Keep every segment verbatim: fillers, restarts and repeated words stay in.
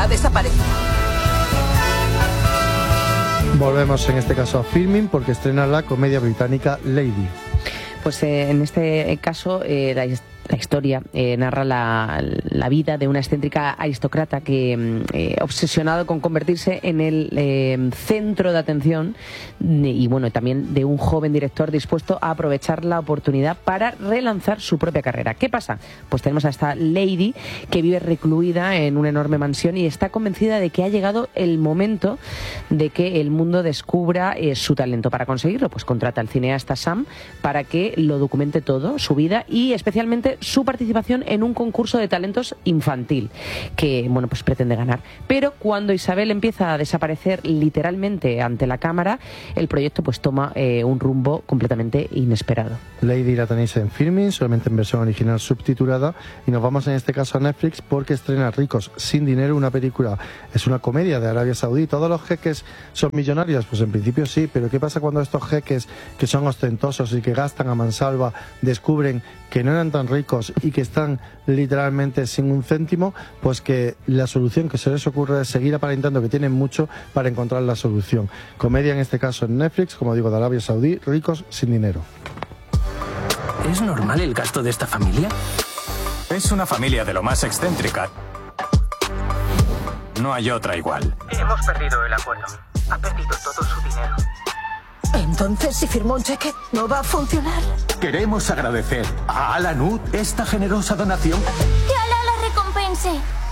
ha desaparecido. Volvemos en este caso a Filmin porque estrena la comedia británica Lady. Pues eh, en este caso eh, la, la historia eh, narra la, la vida de una excéntrica aristócrata que, eh, obsesionado con convertirse en el eh, centro de atención y bueno, también de un joven director dispuesto a aprovechar la oportunidad para relanzar su propia carrera. ¿Qué pasa? Pues tenemos a esta Lady que vive recluida en una enorme mansión y está convencida de que ha llegado el momento de que el mundo descubra eh, su talento. Para conseguirlo, pues contrata al cineasta Sam para que lo documente todo, su vida y especialmente su participación en un concurso de talentos infantil que, bueno, pues pretende ganar. Pero cuando Isabel empieza a desaparecer literalmente ante la cámara, el proyecto pues toma eh, un rumbo completamente inesperado. Lady la tenéis en Filmin, solamente en versión original subtitulada, y nos vamos en este caso a Netflix porque estrena Ricos sin dinero, una película, es una comedia de Arabia Saudí. ¿Todos los jeques son millonarios? Pues en principio sí, pero ¿qué pasa cuando estos jeques que son ostentosos y que gastan a mansalva descubren que no eran tan ricos y que están literalmente sin un céntimo? Pues que la solución que se les ocurre es seguir aparentando que tienen mucho para encontrar la solución. Comedia en este caso en Netflix, como digo, de Arabia Saudí, Ricos sin dinero. ¿Es normal el gasto de esta familia? Es una familia de lo más excéntrica. No hay otra igual. Hemos perdido el acuerdo. Ha perdido todo su dinero. Entonces, si firmó un cheque, ¿no va a funcionar? Queremos agradecer a Alan Wood esta generosa donación. ¡Que Alá la recompense!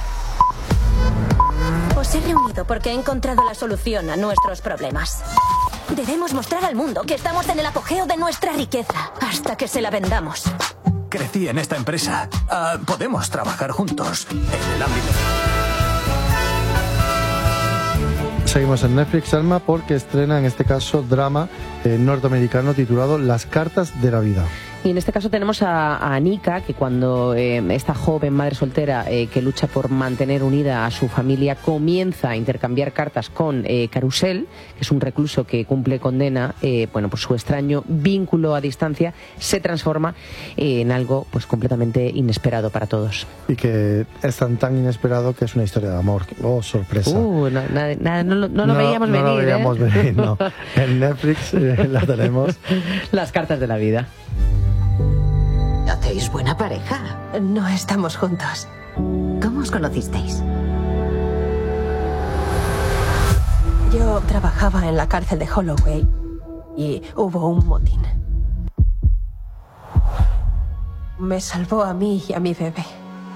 Os he reunido porque he encontrado la solución a nuestros problemas. Debemos mostrar al mundo que estamos en el apogeo de nuestra riqueza hasta que se la vendamos. Crecí en esta empresa. Uh, podemos trabajar juntos en el ámbito. Seguimos en Netflix, Alma, porque estrena en este caso drama eh, norteamericano titulado Las cartas de la vida. Y en este caso tenemos a, a Anika, que cuando eh, esta joven madre soltera eh, que lucha por mantener unida a su familia comienza a intercambiar cartas con eh, Carusel, que es un recluso que cumple condena, eh, bueno, pues su extraño vínculo a distancia se transforma eh, en algo pues completamente inesperado para todos. Y que es tan tan inesperado que es una historia de amor. ¡Oh, sorpresa! Uh, no, nada, nada, no, no, no lo veíamos no venir. No lo veíamos ¿eh? venir, no. En Netflix eh, la tenemos. Las cartas de la vida. ¿Hacéis buena pareja? No estamos juntos. ¿Cómo os conocisteis? Yo trabajaba en la cárcel de Holloway y hubo un motín. Me salvó a mí y a mi bebé.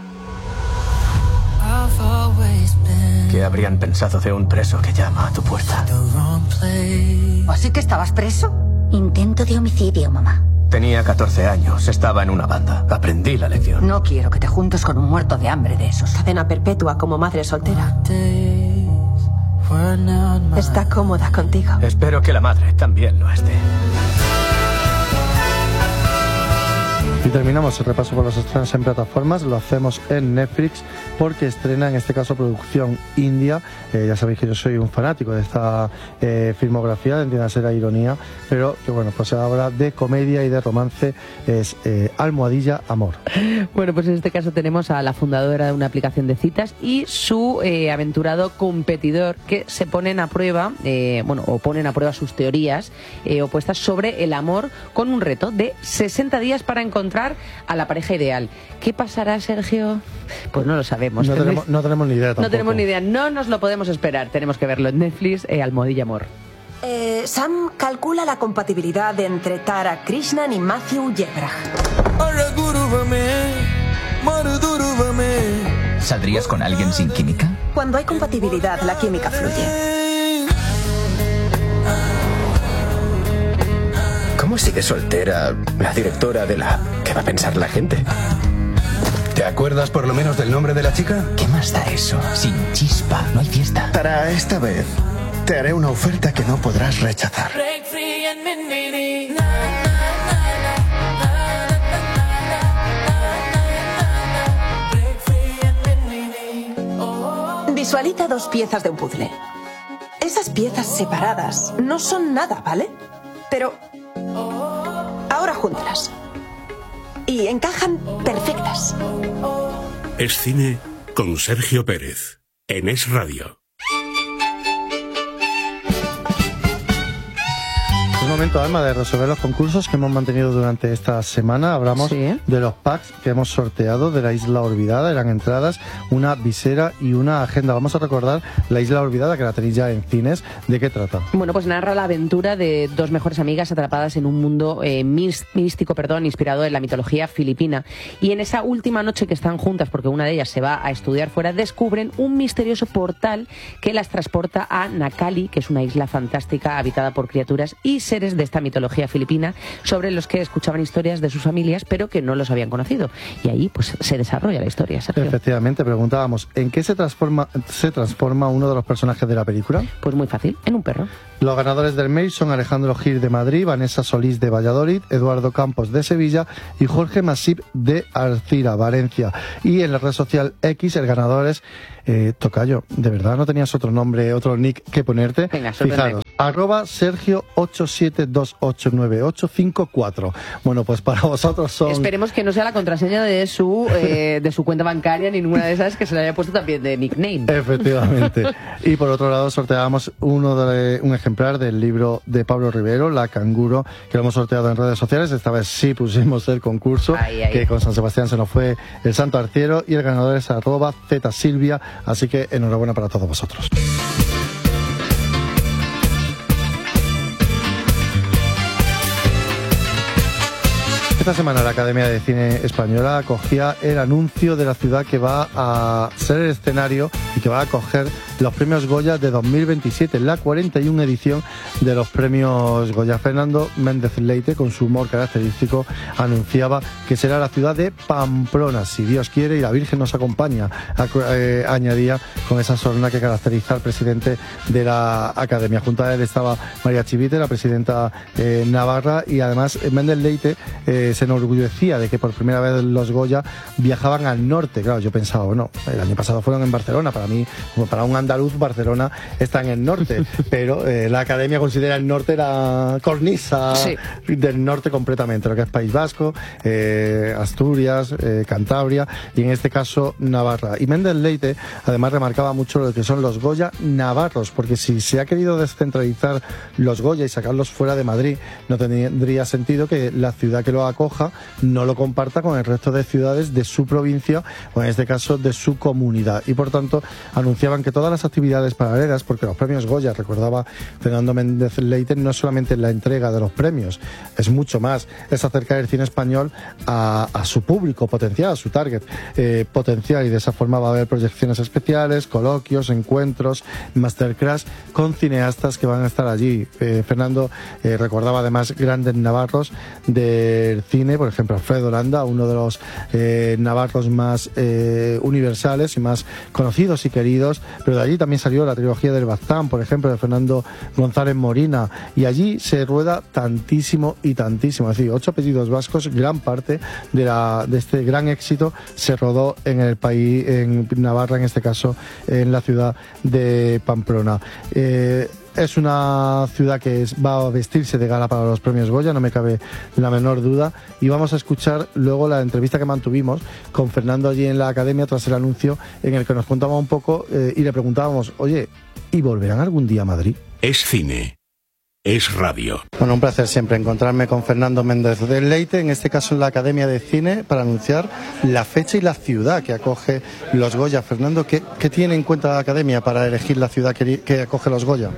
¿Qué habrían pensado de un preso que llama a tu puerta? ¿Así que estabas preso? Intento de homicidio, mamá. Tenía catorce años, estaba en una banda. Aprendí la lección. No quiero que te juntes con un muerto de hambre de esos. Cadena perpetua como madre soltera. Está cómoda contigo. Espero que la madre también lo esté. Y terminamos el repaso por los estrenos en plataformas. Lo hacemos en Netflix porque estrena en este caso producción india. Eh, ya sabéis que yo soy un fanático de esta eh, filmografía, entiéndase la ironía, pero que bueno, pues ahora de comedia y de romance es eh, Almohadilla Amor. Bueno, pues en este caso tenemos a la fundadora de una aplicación de citas y su eh, aventurado competidor que se ponen a prueba, eh, bueno, o ponen a prueba sus teorías eh, opuestas sobre el amor con un reto de sesenta días para encontrar a la pareja ideal. ¿Qué pasará, Sergio? Pues no lo sabemos. No tenemos, no tenemos ni idea tampoco. No tenemos ni idea, no nos lo podemos esperar. Tenemos que verlo en Netflix, eh, Almohadilla Amor. Eh, Sam calcula la compatibilidad entre Tara Krishnan y Matthew Yebrach. ¿Saldrías con alguien sin química? Cuando hay compatibilidad, la química fluye. ¿Cómo sigue soltera la directora de la... ¿Qué va a pensar la gente? ¿Te acuerdas por lo menos del nombre de la chica? ¿Qué más da eso? Sin chispa, no hay fiesta. Para esta vez, te haré una oferta que no podrás rechazar. Visualiza dos piezas de un puzzle. Esas piezas separadas no son nada, ¿vale? Pero ahora júntalas. Y encajan perfectas. Es cine con Sergio Pérez. en Es Radio. Es momento, Alma, de resolver los concursos que hemos mantenido durante esta semana. Hablamos sí. de los packs que hemos sorteado de la Isla Olvidada. Eran entradas, una visera y una agenda. Vamos a recordar la Isla Olvidada, que la tenéis ya en cines. ¿De qué trata? Bueno, pues narra la aventura de dos mejores amigas atrapadas en un mundo eh, místico, perdón, inspirado en la mitología filipina. Y en esa última noche que están juntas, porque una de ellas se va a estudiar fuera, descubren un misterioso portal que las transporta a Nakali, que es una isla fantástica habitada por criaturas y seres de esta mitología filipina, sobre los que escuchaban historias de sus familias, pero que no los habían conocido. Y ahí pues se desarrolla la historia, Sergio. Efectivamente, preguntábamos, ¿en qué se transforma, se transforma uno de los personajes de la película? Pues muy fácil, en un perro. Los ganadores del mail son Alejandro Gil de Madrid, Vanessa Solís de Valladolid, Eduardo Campos de Sevilla y Jorge Masip de Alcira, Valencia. Y en la red social X el ganador es eh, Tocayo. ¿De verdad no tenías otro nombre, otro nick que ponerte? Venga, fijaros, arroba Sergio ocho siete dos ocho nueve ocho cinco cuatro. Bueno, pues para vosotros son... Esperemos que no sea la contraseña de su eh, de su cuenta bancaria ni ninguna de esas que se le haya puesto también de nickname. Efectivamente. Y por otro lado sorteamos uno de, un ejemplar del libro de Pablo Rivero, La Canguro, que lo hemos sorteado en redes sociales. Esta vez sí pusimos el concurso, ay, ay. que con San Sebastián se nos fue el santo arciero, y el ganador es arroba Z Silvia, así que enhorabuena para todos vosotros. Esta semana la Academia de Cine Española acogía el anuncio de la ciudad que va a ser el escenario y que va a acoger los premios Goya de dos mil veintisiete, la cuarenta y una edición de los premios Goya. Fernando Méndez Leite, con su humor característico, anunciaba que será la ciudad de Pamplona, si Dios quiere y la Virgen nos acompaña, eh, añadía con esa sorna que caracteriza al presidente de la Academia. Junto a él estaba María Chivite, la presidenta eh, navarra, y además Méndez Leite eh, se enorgullecía de que por primera vez los Goya viajaban al norte. Claro, yo pensaba, bueno, el año pasado fueron en Barcelona, para mí, como para un andaluz, Barcelona está en el norte, pero eh, la Academia considera el norte la cornisa sí. del norte completamente, lo que es País Vasco, eh, Asturias, eh, Cantabria y en este caso Navarra. Y Méndez Leite además remarcaba mucho lo que son los Goya navarros, porque si se ha querido descentralizar los Goya y sacarlos fuera de Madrid, no tendría sentido que la ciudad que lo acoja no lo comparta con el resto de ciudades de su provincia o en este caso de su comunidad. Y por tanto anunciaban que todas las actividades paralelas, porque los premios Goya, recordaba Fernando Méndez Leite, no solamente la entrega de los premios, es mucho más, es acercar el cine español a, a su público potencial, a su target eh, potencial, y de esa forma va a haber proyecciones especiales, coloquios, encuentros, masterclass con cineastas que van a estar allí. Eh, Fernando eh, recordaba además grandes navarros del cine, por ejemplo Alfredo Landa, uno de los eh, navarros más eh, universales y más conocidos y queridos, pero de allí también salió la trilogía del Baztán, por ejemplo, de Fernando González Morina, y allí se rueda tantísimo y tantísimo, es decir, ocho apellidos vascos, gran parte de, la, de este gran éxito se rodó en el país, en Navarra, en este caso en la ciudad de Pamplona. Eh, Es una ciudad que es, va a vestirse de gala para los premios Goya, no me cabe la menor duda. Y vamos a escuchar luego la entrevista que mantuvimos con Fernando allí en la Academia tras el anuncio, en el que nos contaba un poco eh, y le preguntábamos, oye, ¿y volverán algún día a Madrid? Es cine, es radio. Bueno, un placer siempre encontrarme con Fernando Méndez Leite, en este caso en la Academia de Cine, para anunciar la fecha y la ciudad que acoge los Goya. Fernando, ¿qué, qué tiene en cuenta la Academia para elegir la ciudad que, que acoge los Goya?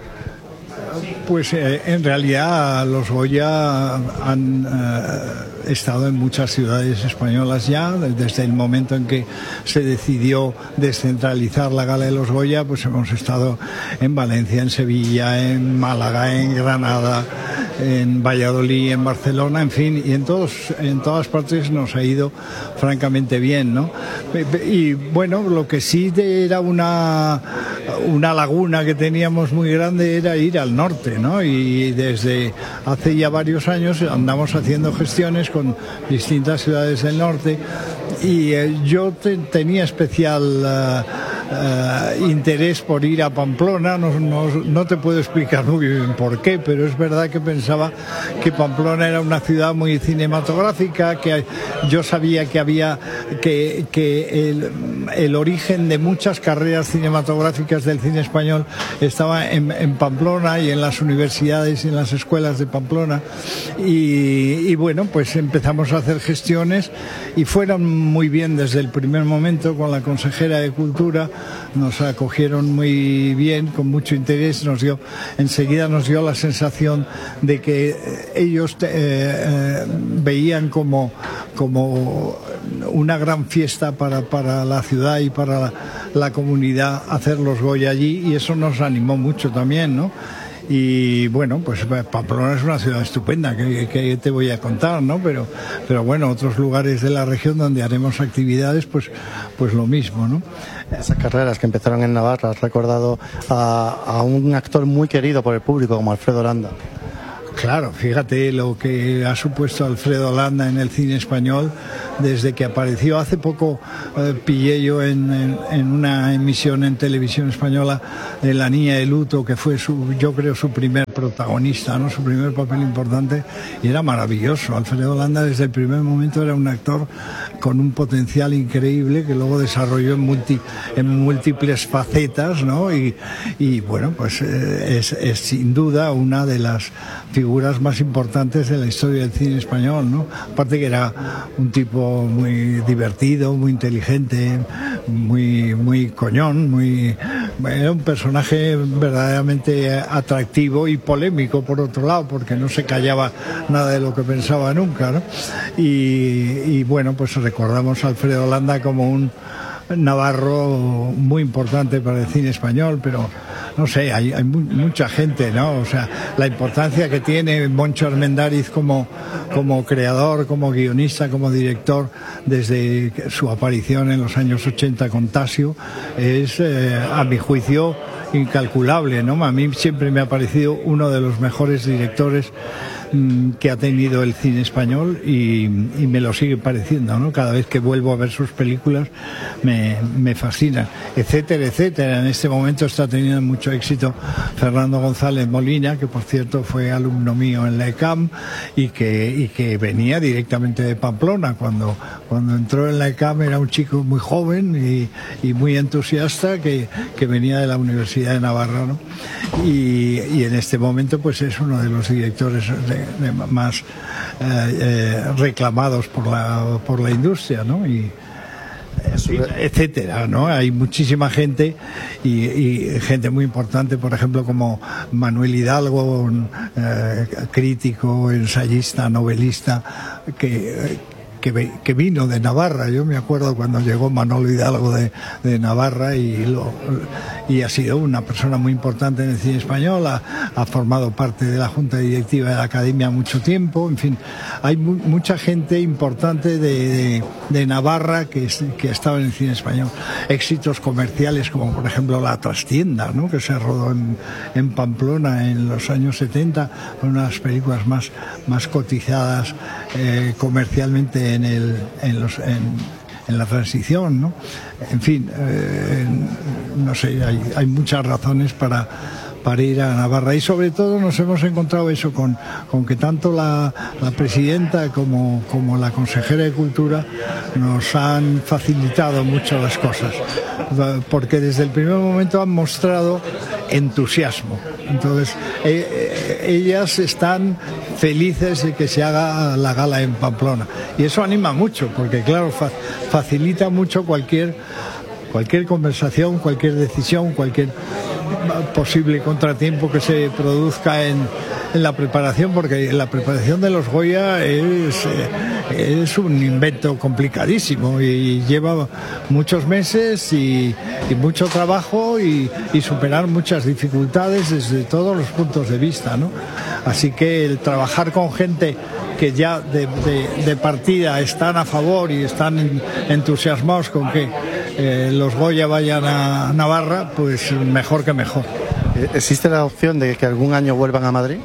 Pues eh, en realidad los Goya han eh, estado en muchas ciudades españolas ya, desde el momento en que se decidió descentralizar la gala de los Goya, pues hemos estado en Valencia, en Sevilla, en Málaga, en Granada, en Valladolid, en Barcelona, en fin, y en todos, en todas partes nos ha ido francamente bien, ¿no? Y bueno, lo que sí era una, una laguna que teníamos muy grande era ir al norte, ¿no? Y desde hace ya varios años andamos haciendo gestiones con distintas ciudades del norte, y eh, yo te, tenía especial uh, uh, interés por ir a Pamplona. No, no, no te puedo explicar muy bien por qué, pero es verdad que pensaba que Pamplona era una ciudad muy cinematográfica, que yo sabía que había que, que el, el origen de muchas carreras cinematográficas del cine español estaba en, en Pamplona y en las universidades y en las escuelas de Pamplona, y, y bueno, pues empezamos a hacer gestiones y fueron muy bien desde el primer momento. Con la consejera de Cultura nos acogieron muy bien, con mucho interés. Nos dio, enseguida nos dio la sensación de que ellos eh, eh, veían como, como una gran fiesta para, para la ciudad y para la, la comunidad hacer los Goya allí, y eso nos animó mucho también, ¿no? Y bueno, pues Pamplona es una ciudad estupenda, que, que te voy a contar, ¿no? Pero, pero bueno, otros lugares de la región donde haremos actividades, pues, pues lo mismo, ¿no? Esas carreras que empezaron en Navarra, has recordado a, a un actor muy querido por el público como Alfredo Landa. Claro, fíjate lo que ha supuesto Alfredo Landa en el cine español desde que apareció. Hace poco eh, pillé yo en, en, en una emisión en televisión española de La niña de luto, que fue su, yo creo, su primer protagonista, ¿no? Su primer papel importante, y era maravilloso. Alfredo Landa desde el primer momento era un actor con un potencial increíble que luego desarrolló en, multi, en múltiples facetas, ¿no? Y, y bueno, pues eh, es, es sin duda una de las figuras más importantes de la historia del cine español, ¿no? Aparte que era un tipo muy divertido, muy inteligente, muy, muy coñón, muy, era un personaje verdaderamente atractivo y polémico, por otro lado, porque no se callaba nada de lo que pensaba nunca, ¿no? Y, y bueno, pues recordamos a Alfredo Landa como un navarro muy importante para el cine español, pero no sé, hay, hay mu mucha gente, ¿no? O sea, la importancia que tiene Moncho Armendáriz como, como creador, como guionista, como director, desde su aparición en los años ochenta con Tasio, es, eh, a mi juicio, incalculable, ¿no? A mí siempre me ha parecido uno de los mejores directores que ha tenido el cine español, y, y me lo sigue pareciendo, ¿no? Cada vez que vuelvo a ver sus películas me, me fascinan, etcétera, etcétera. En este momento está teniendo mucho éxito Fernando González Molina, que por cierto fue alumno mío en la E C A M y que, y que venía directamente de Pamplona. Cuando, cuando entró en la E C A M era un chico muy joven y, y muy entusiasta que, que venía de la Universidad de Navarra, ¿no? Y, y en este momento pues es uno de los directores de De más eh, eh, reclamados por la por la industria, ¿no? Y etcétera, ¿no? Hay muchísima gente y, y gente muy importante, por ejemplo, como Manuel Hidalgo, un, eh, crítico, ensayista, novelista, que Que, que vino de Navarra. Yo me acuerdo cuando llegó Manolo Hidalgo de, de Navarra y, lo, y ha sido una persona muy importante en el cine español, ha, ha formado parte de la junta directiva de la Academia mucho tiempo, en fin, hay mu mucha gente importante de, de, de Navarra que, es, que ha estado en el cine español. Éxitos comerciales como por ejemplo La Trastienda, ¿no? Que se rodó en, en Pamplona en los años setenta, una de las películas más, más cotizadas eh, comercialmente en, el, en, los, en, en la transición, ¿no? En fin, eh, no sé, hay, hay muchas razones para, para ir a Navarra, y sobre todo nos hemos encontrado eso con, con que tanto la, la presidenta como, como la consejera de Cultura nos han facilitado mucho las cosas, porque desde el primer momento han mostrado entusiasmo. Entonces eh, ellas están felices de que se haga la gala en Pamplona, y eso anima mucho, porque claro, fa facilita mucho cualquier cualquier conversación, cualquier decisión, cualquier posible contratiempo que se produzca en, en la preparación, porque la preparación de los Goya es, es un invento complicadísimo y lleva muchos meses y, y mucho trabajo y, y superar muchas dificultades desde todos los puntos de vista, ¿no? Así que el trabajar con gente que ya de, de, de partida están a favor y están entusiasmados con que eh, los Goya vayan a Navarra, pues mejor que mejor. ¿Existe la opción de que algún año vuelvan a Madrid?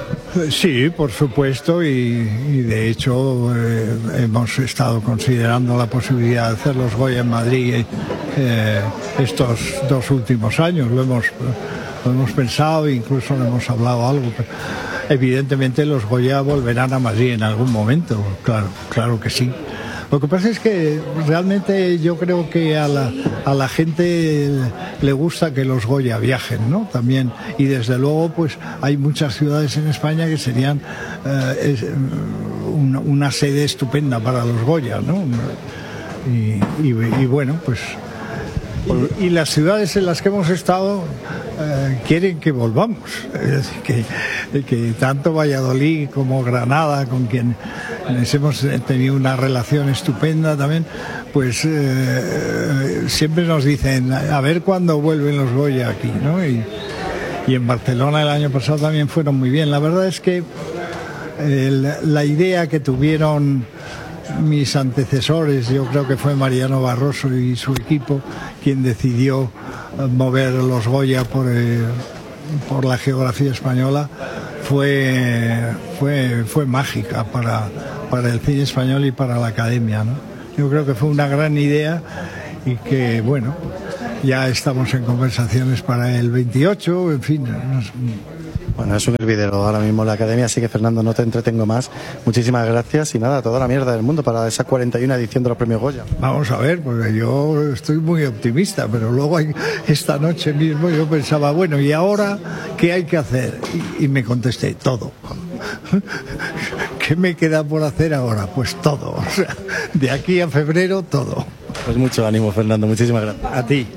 Sí, por supuesto, y, y de hecho eh, hemos estado considerando la posibilidad de hacer los Goya en Madrid eh, estos dos últimos años. Lo hemos, lo hemos pensado, incluso lo hemos hablado algo. Pero evidentemente los Goya volverán a Madrid en algún momento, claro, claro que sí. Lo que pasa es que realmente yo creo que a la, a la gente le gusta que los Goya viajen, ¿no? También, y desde luego pues hay muchas ciudades en España que serían eh, es, una, una sede estupenda para los Goya, ¿no? Y, y, y bueno, pues y, y las ciudades en las que hemos estado eh, quieren que volvamos, es decir, que, que tanto Valladolid como Granada, con quien les hemos tenido una relación estupenda también, pues eh, siempre nos dicen a ver cuándo vuelven los Goya aquí, ¿no? Y, y en Barcelona el año pasado también fueron muy bien. La verdad es que eh, la idea que tuvieron mis antecesores, yo creo que fue Mariano Barroso y su equipo quien decidió mover los Goya por, eh, por la geografía española, fue, fue, fue mágica para, para el cine español y para la academia, ¿no? Yo creo que fue una gran idea y que, bueno, ya estamos en conversaciones para el veintiocho, en fin. No sé. Bueno, es un hervidero ahora mismo la academia, así que Fernando, no te entretengo más. Muchísimas gracias y nada, toda la mierda del mundo para esa cuarenta y una edición de los premios Goya. Vamos a ver, porque yo estoy muy optimista, pero luego hay, esta noche mismo yo pensaba, bueno, ¿y ahora qué hay que hacer? Y, y me contesté, todo. ¿Qué me queda por hacer ahora? Pues todo. O sea, de aquí a febrero, todo. Pues mucho ánimo, Fernando, muchísimas gracias. A ti.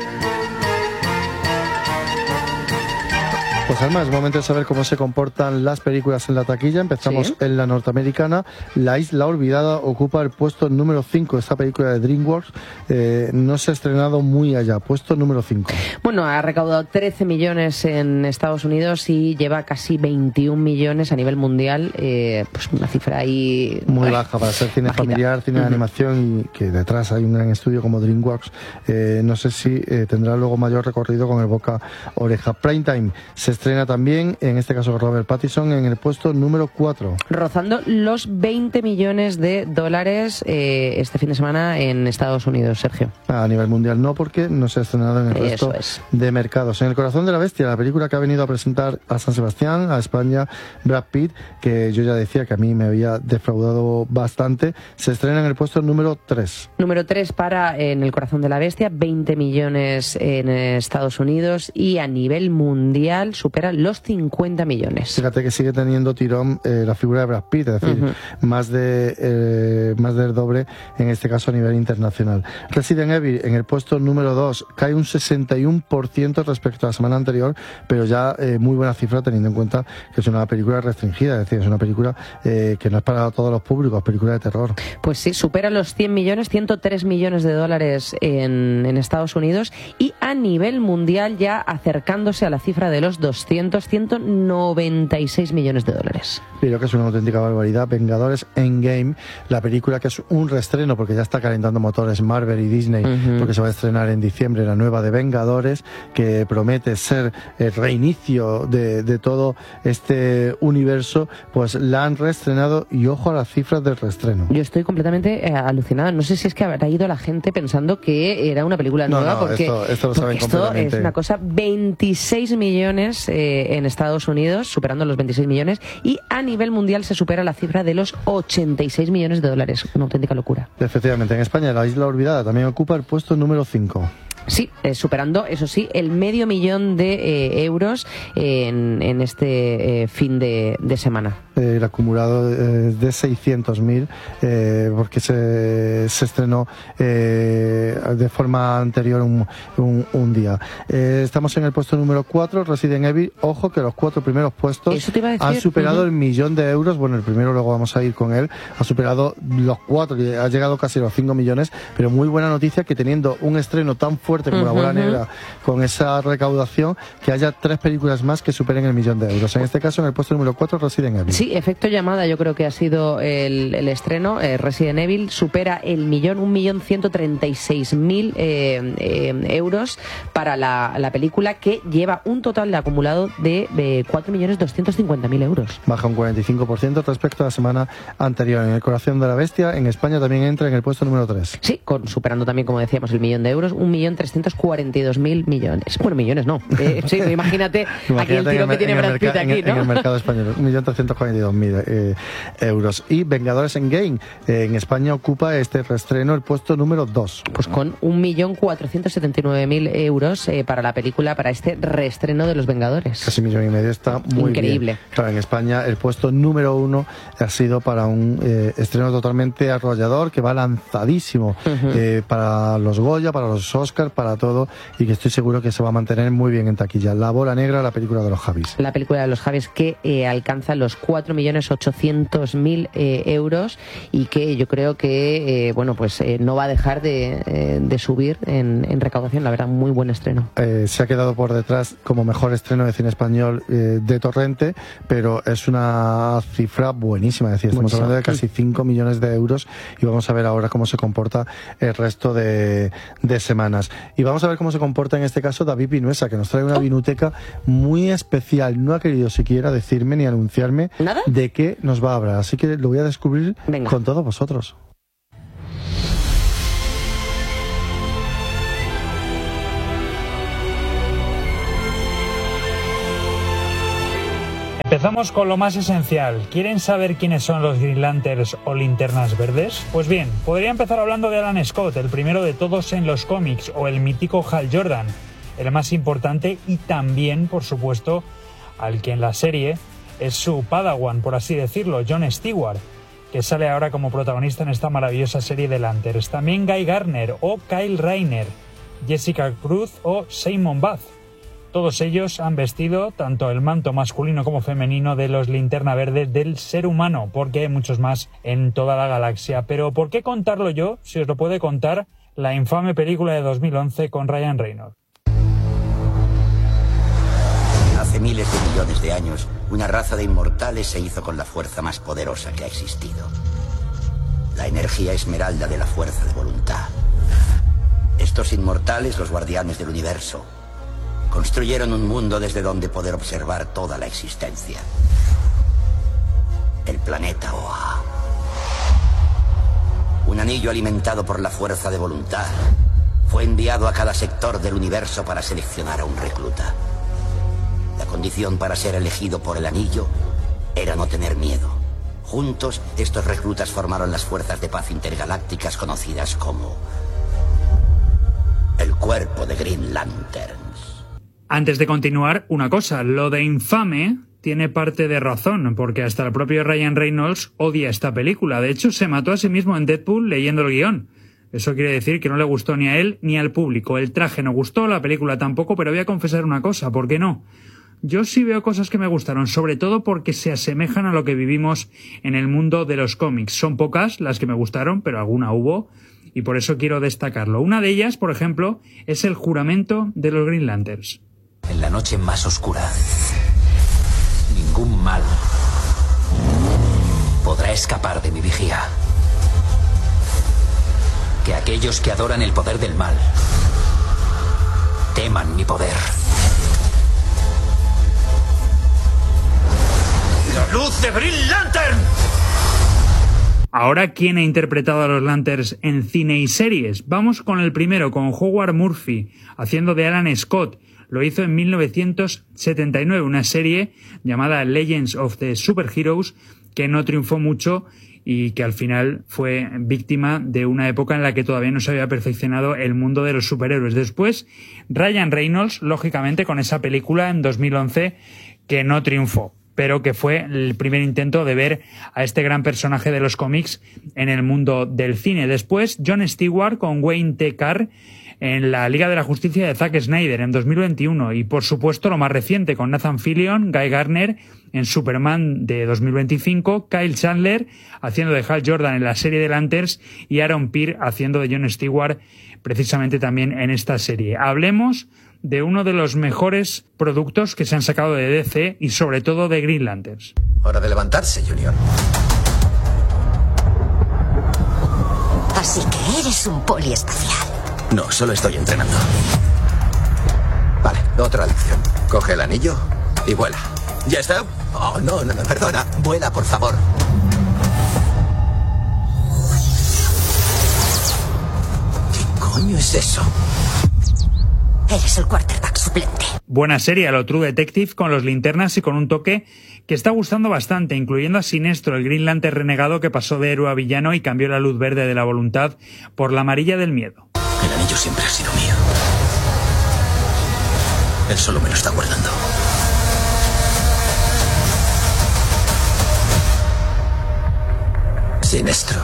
Pues Alma, es momento de saber cómo se comportan las películas en la taquilla. Empezamos ¿Sí? en la norteamericana. La Isla Olvidada ocupa el puesto número cinco. Esta película de DreamWorks eh, no se ha estrenado muy allá. Puesto número cinco. Bueno, ha recaudado trece millones en Estados Unidos y lleva casi veintiún millones a nivel mundial. Eh, pues una cifra ahí... Muy baja para ser cine bajita. Familiar, cine uh-huh. de animación, y que detrás hay un gran estudio como DreamWorks. Eh, no sé si eh, tendrá luego mayor recorrido con el boca oreja. Primetime se estrena también, en este caso Robert Pattinson, en el puesto número cuatro. Rozando los veinte millones de dólares eh, este fin de semana en Estados Unidos, Sergio. A nivel mundial no, porque no se ha estrenado en el resto es. de mercados. En El corazón de la bestia, la película que ha venido a presentar a San Sebastián, a España, Brad Pitt, que yo ya decía que a mí me había defraudado bastante, se estrena en el puesto número tres. Número tres para En el corazón de la bestia, veinte millones en Estados Unidos, y a nivel mundial supera los cincuenta millones. Fíjate que sigue teniendo tirón eh, la figura de Brad Pitt, es decir, uh-huh. más de eh, más del doble en este caso a nivel internacional. Resident Evil en el puesto número dos cae un sesenta y uno por ciento respecto a la semana anterior, pero ya eh, muy buena cifra teniendo en cuenta que es una película restringida, es decir, es una película eh, que no es para todos los públicos, película de terror. Pues sí, supera los cien millones, ciento tres millones de dólares en, en Estados Unidos, y a nivel mundial ya acercándose a la cifra de los doscientos, ciento noventa y seis millones de dólares. Creo que es una auténtica barbaridad. Vengadores Endgame, la película que es un reestreno porque ya está calentando motores Marvel y Disney, uh-huh. porque se va a estrenar en diciembre la nueva de Vengadores, que promete ser el reinicio de, de todo este universo, pues la han reestrenado, y ojo a las cifras del reestreno. Yo estoy completamente eh, alucinada. No sé si es que habrá ido la gente pensando que era una película nueva, no, no, porque esto, esto, lo saben esto es una cosa. Veintiséis millones eh, en Estados Unidos, superando los veintiséis millones, y a nivel mundial se supera la cifra de los ochenta y seis millones de dólares. Una auténtica locura. Efectivamente, en España La Isla Olvidada también ocupa el puesto número cinco. Sí, eh, superando, eso sí, el medio millón de eh, euros eh, en, en este eh, fin de, de semana. Eh, el acumulado eh, de seiscientos mil, eh, porque se, se estrenó eh, de forma anterior un, un, un día. Eh, estamos en el puesto número cuatro, Resident Evil. Ojo que los cuatro primeros puestos han superado uh-huh. el millón de euros. Bueno, el primero luego vamos a ir con él. Ha superado los cuatro, ha llegado casi a los cinco millones, pero muy buena noticia que teniendo un estreno tan fuerte como uh-huh. La Bola Negra, con esa recaudación, que haya tres películas más que superen el millón de euros. En este caso, en el puesto número cuatro, Resident Evil. Sí, Sí, efecto llamada yo creo que ha sido el, el estreno. eh, Resident Evil supera el millón, un millón ciento treinta y seis mil eh, eh, euros para la, la película, que lleva un total de acumulado de eh, cuatro millones doscientos cincuenta mil euros. Baja un cuarenta y cinco por ciento respecto a la semana anterior. En El corazón de la bestia, en España también entra en el puesto número tres. Sí, con, superando también, como decíamos, el millón de euros, un millón trescientos cuarenta y dos mil millones. Bueno, millones no. Eh, sí, imagínate, imagínate aquí el tiro que tiene Brad Pitt aquí, ¿no? En el mercado español, un millón trescientos cuarenta y dos mil eh, euros. Y Vengadores Endgame, eh, en España ocupa este reestreno el puesto número dos. Pues con un millón cuatrocientos setenta y nueve mil euros eh, para la película, para este reestreno de Los Vengadores. Casi un millón y medio, está muy increíble. Bien. Claro, en España el puesto número uno ha sido para un eh, estreno totalmente arrollador, que va lanzadísimo uh-huh. eh, para los Goya, para los Oscars, para todo, y que estoy seguro que se va a mantener muy bien en taquilla. La bola negra, la película de los Javis. La película de los Javis, que eh, alcanza los cuatro millones ochocientos mil eh, euros, y que yo creo que eh, bueno pues eh, no va a dejar de, eh, de subir en, en recaudación. La verdad, muy buen estreno. Eh, se ha quedado por detrás como mejor estreno de cine español eh, de Torrente, pero es una cifra buenísima. Es decir, estamos Buenísimo. hablando de casi cinco millones de euros, y vamos a ver ahora cómo se comporta el resto de, de semanas. Y vamos a ver cómo se comporta en este caso David Vinuesa, que nos trae una vinoteca muy especial. No ha querido siquiera decirme ni anunciarme ¿Nada? de qué nos va a hablar, así que lo voy a descubrir Venga. con todos vosotros. Empezamos con lo más esencial. ¿Quieren saber quiénes son los Green Lanterns o Linternas Verdes? Pues bien, podría empezar hablando de Alan Scott, el primero de todos en los cómics, o el mítico Hal Jordan, el más importante, y también, por supuesto, al que en la serie es su padawan, por así decirlo, Jon Stewart, que sale ahora como protagonista en esta maravillosa serie de Lanterns. También Guy Gardner o Kyle Rayner, Jessica Cruz o Simon Bath. Todos ellos han vestido tanto el manto masculino como femenino de los Linterna Verde del ser humano, porque hay muchos más en toda la galaxia. Pero ¿por qué contarlo yo si os lo puede contar la infame película de dos mil once con Ryan Reynolds? Hace miles de millones de años, una raza de inmortales se hizo con la fuerza más poderosa que ha existido. La energía esmeralda de la fuerza de voluntad. Estos inmortales, los guardianes del universo, construyeron un mundo desde donde poder observar toda la existencia. El planeta Oa. Un anillo alimentado por la fuerza de voluntad fue enviado a cada sector del universo para seleccionar a un recluta. La condición para ser elegido por el anillo era no tener miedo. Juntos, estos reclutas formaron las fuerzas de paz intergalácticas conocidas como el Cuerpo de Green Lantern. Antes de continuar, una cosa, lo de infame tiene parte de razón, porque hasta el propio Ryan Reynolds odia esta película. De hecho, se mató a sí mismo en Deadpool leyendo el guión. Eso quiere decir que no le gustó ni a él ni al público. El traje no gustó, la película tampoco, pero voy a confesar una cosa, ¿por qué no? Yo sí veo cosas que me gustaron, sobre todo porque se asemejan a lo que vivimos en el mundo de los cómics. Son pocas las que me gustaron, pero alguna hubo, y por eso quiero destacarlo. Una de ellas, por ejemplo, es el juramento de los Green Lanterns. En la noche más oscura, ningún mal podrá escapar de mi vigía. Que aquellos que adoran el poder del mal teman mi poder. ¡La luz de Green Lantern! Ahora, ¿quién ha interpretado a los Lanterns en cine y series? Vamos con el primero, con Howard Murphy, haciendo de Alan Scott. Lo hizo en mil novecientos setenta y nueve, una serie llamada Legends of the Superheroes, que no triunfó mucho y que al final fue víctima de una época en la que todavía no se había perfeccionado el mundo de los superhéroes. Después, Ryan Reynolds, lógicamente, con esa película en dos mil once, que no triunfó, pero que fue el primer intento de ver a este gran personaje de los cómics en el mundo del cine. Después, Jon Stewart con Wayne T. Carr en la Liga de la Justicia de Zack Snyder en dos mil veintiuno, y por supuesto lo más reciente con Nathan Fillion, Guy Gardner en Superman de dos mil veinticinco, Kyle Chandler haciendo de Hal Jordan en la serie de Lanterns y Aaron Pearce haciendo de Jon Stewart precisamente también en esta serie. Hablemos de uno de los mejores productos que se han sacado de D C y sobre todo de Green Lanterns. Hora de levantarse, Junior. Así que eres un poliespacial. No, solo estoy entrenando. Vale, otra lección. Coge el anillo y vuela. ¿Ya está? Oh, no, no, no, perdona. Vuela, por favor. ¿Qué coño es eso? Eres el quarterback suplente. Buena serie a lo True Detective con los linternas y con un toque que está gustando bastante, incluyendo a Sinestro, el Green Lantern renegado que pasó de héroe a villano y cambió la luz verde de la voluntad por la amarilla del miedo. El anillo siempre ha sido mío. Él solo me lo está guardando. Sinestro.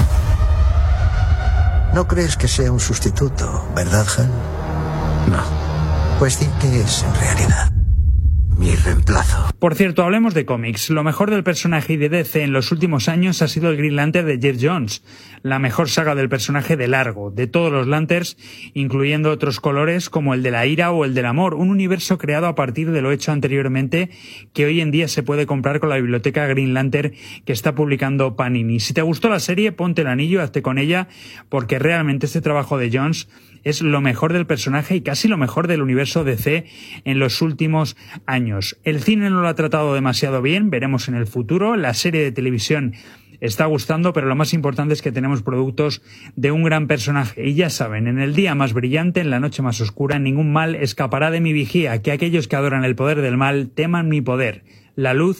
No crees que sea un sustituto, ¿verdad, Hal? No. Pues di que es en realidad mi reemplazo. Por cierto, hablemos de cómics. Lo mejor del personaje de D C en los últimos años ha sido el Green Lantern de Jeff Jones, la mejor saga del personaje de largo, de todos los Lanterns, incluyendo otros colores como el de la ira o el del amor, un universo creado a partir de lo hecho anteriormente que hoy en día se puede comprar con la biblioteca Green Lantern que está publicando Panini. Si te gustó la serie, ponte el anillo, hazte con ella, porque realmente este trabajo de Jones es lo mejor del personaje y casi lo mejor del universo D C en los últimos años. El cine no lo ha tratado demasiado bien, veremos en el futuro. La serie de televisión está gustando, pero lo más importante es que tenemos productos de un gran personaje. Y ya saben, en el día más brillante, en la noche más oscura, ningún mal escapará de mi vigía, que aquellos que adoran el poder del mal teman mi poder. La luz